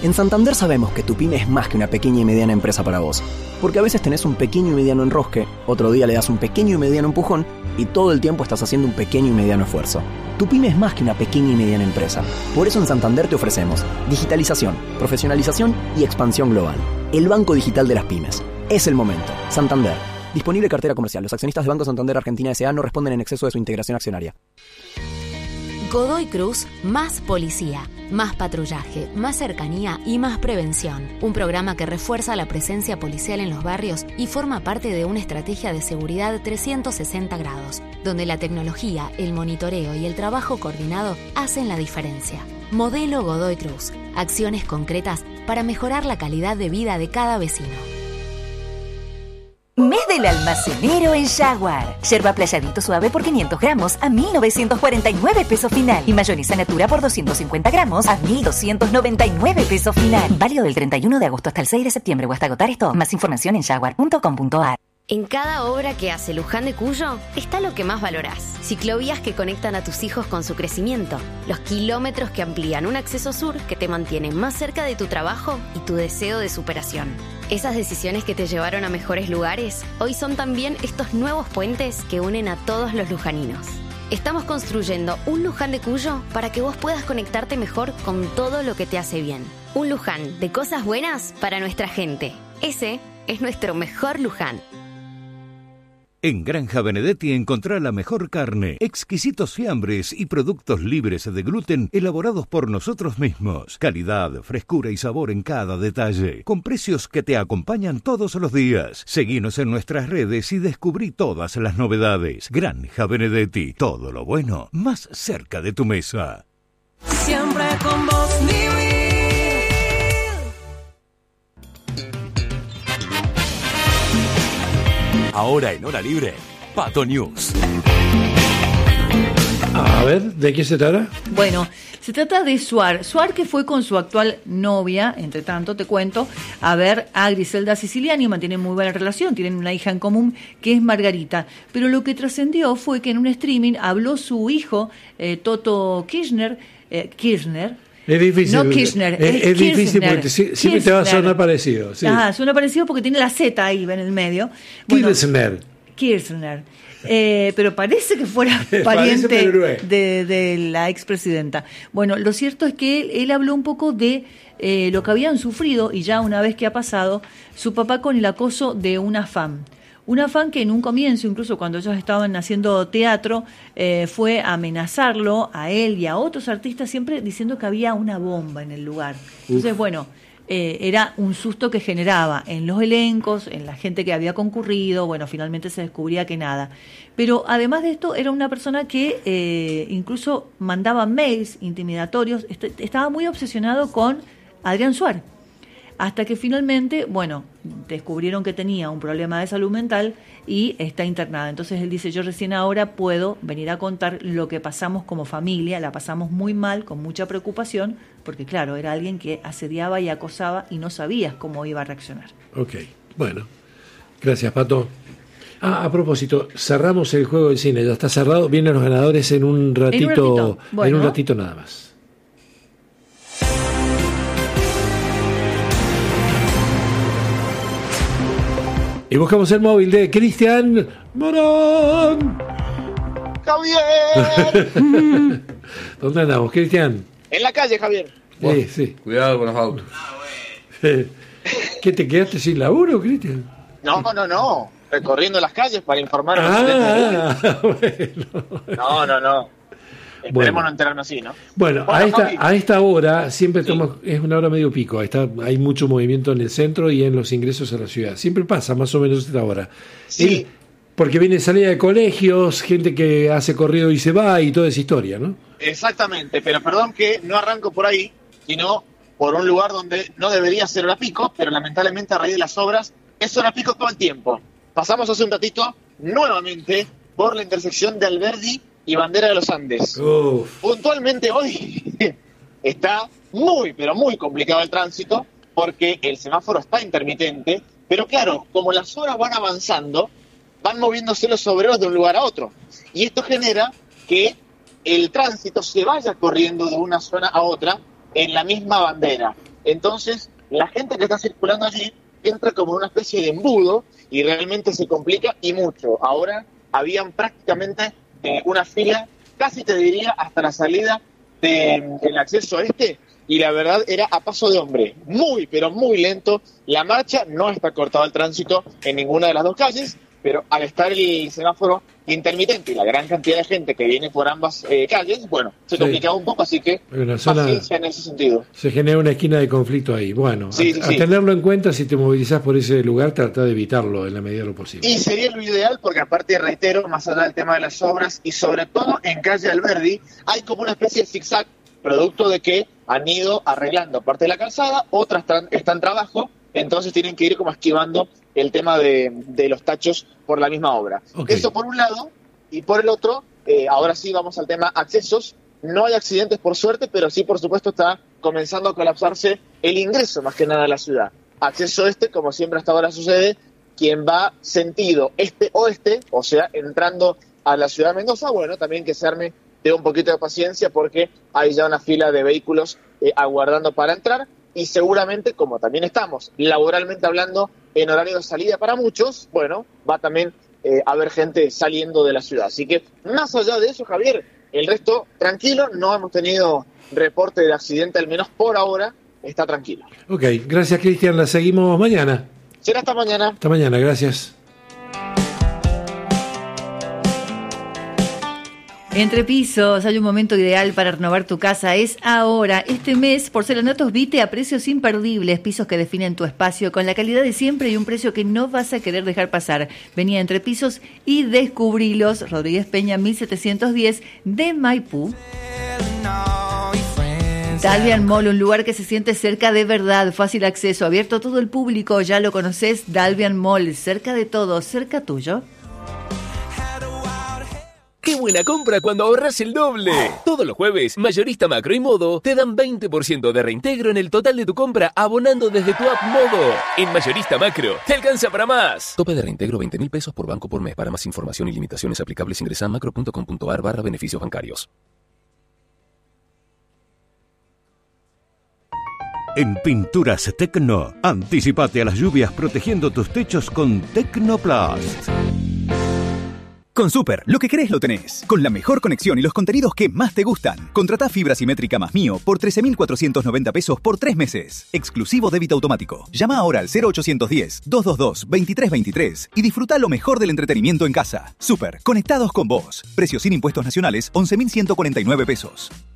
En Santander sabemos que tu pyme es más que una pequeña y mediana empresa para vos. Porque a veces tenés un pequeño y mediano enrosque, otro día le das un pequeño y mediano empujón y todo el tiempo estás haciendo un pequeño y mediano esfuerzo. Tu pyme es más que una pequeña y mediana empresa. Por eso en Santander te ofrecemos digitalización, profesionalización y expansión global. El banco digital de las pymes. Es el momento. Santander. Disponible cartera comercial. Los accionistas de Banco Santander Argentina S.A. no responden en exceso de su integración accionaria. Godoy Cruz, más policía, más patrullaje, más cercanía y más prevención. Un programa que refuerza la presencia policial en los barrios y forma parte de una estrategia de seguridad 360 grados, donde la tecnología, el monitoreo y el trabajo coordinado hacen la diferencia. Modelo Godoy Cruz. Acciones concretas para mejorar la calidad de vida de cada vecino. Mes del almacenero en Jaguar. Yerba playadito suave por 500 gramos a 1.949 pesos final. Y mayonesa natura por 250 gramos a 1.299 pesos final. Válido del 31 de agosto hasta el 6 de septiembre o hasta agotar esto. Más información en jaguar.com.ar. En cada obra que hace Luján de Cuyo está lo que más valorás. Ciclovías que conectan a tus hijos con su crecimiento. Los kilómetros que amplían un acceso sur que te mantiene más cerca de tu trabajo y tu deseo de superación. Esas decisiones que te llevaron a mejores lugares, hoy son también estos nuevos puentes que unen a todos los lujaninos. Estamos construyendo un Luján de Cuyo para que vos puedas conectarte mejor con todo lo que te hace bien. Un Luján de cosas buenas para nuestra gente. Ese es nuestro mejor Luján. En Granja Benedetti encontrá la mejor carne, exquisitos fiambres y productos libres de gluten elaborados por nosotros mismos. Calidad, frescura y sabor en cada detalle, con precios que te acompañan todos los días. Seguinos en nuestras redes y descubrí todas las novedades. Granja Benedetti, todo lo bueno, más cerca de tu mesa. Siempre con vos, Ahora en Hora Libre, Pato News. A ver, ¿de qué se trata? Bueno, se trata de Suar. Suar, que fue con su actual novia, entre tanto te cuento, a ver a Griselda Siciliani, mantienen muy buena relación, tienen una hija en común que es Margarita. Pero lo que trascendió fue que en un streaming habló su hijo, Toto Kirchner. Es difícil. No Kirchner, es difícil porque siempre te va a sonar parecido. Sí. Suena parecido porque tiene la Z ahí en el medio. Bueno, Kirchner. Pero parece que fuera pariente de la expresidenta. Bueno, lo cierto es que él habló un poco de lo que habían sufrido, y ya una vez que ha pasado, su papá con el acoso de una fan. Una fan que en un comienzo, incluso cuando ellos estaban haciendo teatro, fue a amenazarlo a él y a otros artistas, siempre diciendo que había una bomba en el lugar. Entonces, bueno, era un susto que generaba en los elencos, en la gente que había concurrido. Bueno, finalmente se descubría que nada. Pero además de esto, era una persona que incluso mandaba mails intimidatorios. Estaba muy obsesionado con Adrián Suar. Hasta que finalmente, bueno, descubrieron que tenía un problema de salud mental y está internada. Entonces él dice, yo recién ahora puedo venir a contar lo que pasamos como familia, la pasamos muy mal, con mucha preocupación, porque claro, era alguien que asediaba y acosaba y no sabías cómo iba a reaccionar. Ok, bueno, gracias, Pato. A propósito, cerramos el juego del cine, ya está cerrado, vienen los ganadores en un ratito, bueno, en un ratito nada más. Y buscamos el móvil de Cristian Morón. ¡Javier! ¿Dónde andamos, Cristian? En la calle, Javier. Sí. Cuidado con los autos. ¿Qué, te quedaste sin laburo, Cristian? No. Recorriendo las calles para informar a los bueno. No. Esperemos no enterarnos así, ¿no? Bueno, a esta hora siempre es una hora medio pico. Hay mucho movimiento en el centro y en los ingresos a la ciudad. Siempre pasa más o menos esta hora. Sí. Porque viene salida de colegios, gente que hace corrido y se va y toda esa historia, ¿no? Exactamente, pero perdón que no arranco por ahí, sino por un lugar donde no debería ser hora pico, pero lamentablemente a raíz de las obras es hora pico todo el tiempo. Pasamos hace un ratito nuevamente por la intersección de Alberdi y Bandera de los Andes. Puntualmente hoy está muy, pero muy complicado el tránsito porque el semáforo está intermitente, pero claro, como las horas van avanzando, van moviéndose los obreros de un lugar a otro. Y esto genera que el tránsito se vaya corriendo de una zona a otra en la misma bandera. Entonces, la gente que está circulando allí entra como una especie de embudo y realmente se complica y mucho. Ahora habían prácticamente una fila, casi te diría hasta la salida del acceso este, y la verdad era a paso de hombre, muy pero muy lento. La marcha, no está cortado el tránsito en ninguna de las dos calles, pero al estar el semáforo intermitente y la gran cantidad de gente que viene por ambas calles, bueno, se complicaba un poco, así que paciencia en ese sentido. Se genera una esquina de conflicto ahí. Bueno, a tenerlo en cuenta, si te movilizás por ese lugar, trata de evitarlo en la medida de lo posible. Y sería lo ideal, porque aparte, reitero, más allá del tema de las obras, y sobre todo en calle Alberdi, hay como una especie de zigzag, producto de que han ido arreglando parte de la calzada, otras están en trabajo, entonces tienen que ir como esquivando el tema de los tachos por la misma obra. Okay. Eso por un lado, y por el otro, ahora sí vamos al tema accesos. No hay accidentes por suerte, pero sí por supuesto está comenzando a colapsarse el ingreso más que nada a la ciudad. Acceso como siempre hasta ahora sucede, quien va sentido este-oeste, o sea, entrando a la ciudad de Mendoza, bueno, también que se arme de un poquito de paciencia porque hay ya una fila de vehículos aguardando para entrar, y seguramente, como también estamos laboralmente hablando en horario de salida para muchos, bueno, va también a haber gente saliendo de la ciudad. Así que, más allá de eso, Javier, el resto tranquilo, no hemos tenido reporte de accidente, al menos por ahora, está tranquilo. Ok, gracias Cristian, la seguimos mañana. Será hasta mañana. Hasta mañana, gracias. Entre Pisos, hay un momento ideal para renovar tu casa, es ahora. Este mes, Porcelanatos Vite a precios imperdibles, pisos que definen tu espacio con la calidad de siempre y un precio que no vas a querer dejar pasar. Vení a Entre Pisos y descubrilos. Rodríguez Peña 1710 de Maipú. Dalvian Mall, un lugar que se siente cerca de verdad, fácil acceso, abierto a todo el público, ya lo conoces. Dalvian Mall, cerca de todo, cerca tuyo. ¡Qué buena compra cuando ahorras el doble! Todos los jueves, Mayorista Macro y Modo te dan 20% de reintegro en el total de tu compra abonando desde tu app Modo. En Mayorista Macro, te alcanza para más. Tope de reintegro 20.000 pesos por banco por mes. Para más información y limitaciones aplicables ingresa a macro.com.ar/beneficios bancarios. En Pinturas Tecno, anticipate a las lluvias protegiendo tus techos con Tecnoplast. Con Super, lo que querés lo tenés. Con la mejor conexión y los contenidos que más te gustan. Contratá fibra simétrica más Mío por 13.490 pesos por 3 meses. Exclusivo débito automático. Llama ahora al 0810-222-2323 y disfruta lo mejor del entretenimiento en casa. Super, conectados con vos. Precio sin impuestos nacionales, 11.149 pesos.